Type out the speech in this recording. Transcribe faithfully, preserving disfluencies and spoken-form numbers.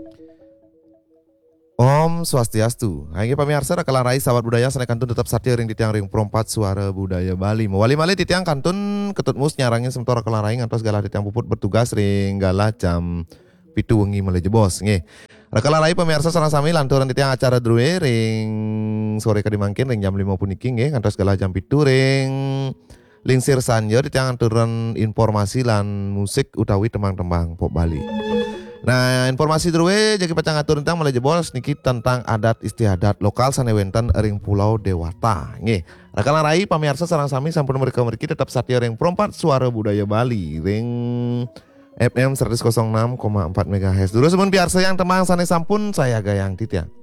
Om Swastiastu. Hai pamirsa rakalan rai sahabat budaya sana kantun tetap satir ring titiang ring perempat suara budaya Bali. Mewali mali titiang kantun ketut mus nyarangin sementara rakalan rai ngantos gala titiang puput bertugas ring gala jam pitu wengi mulai jebos. Nggih. Rakalan rai pamirsa sareng sami lanturan titiang acara druwe ring sore kadimangkin ring jam lima puniki nggih ngantos gala jam pitu ring lingsir sanjer titiang aturan informasi lan musik utawi tembang-tembang pop Bali. Nah, informasi druwe jadi pacang atur tentang mulai jebol sedikit tentang adat istiadat lokal sanewenten ring Pulau Dewata. Nggih, rakalan rai pamirsa sareng sami sampun mereka-mereki tetap satia ring perempat suara budaya Bali ring F M seratus enam koma empat MHz. Dulu semun biar sayang temang sane sampun saya Gayang Titiang.